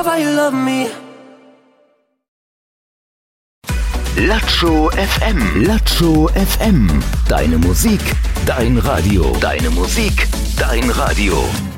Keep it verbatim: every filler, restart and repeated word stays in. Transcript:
Why you love me? Latscho F M. Latscho F M. Deine Musik, dein Radio. Deine Musik, dein Radio.